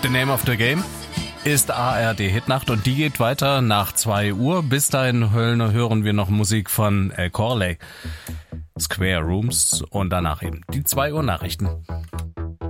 The Name of the Game ist ARD Hitnacht und die geht weiter nach 2 Uhr. Bis dahin hören wir noch Musik von Corley, Square Rooms und danach eben die 2 Uhr Nachrichten.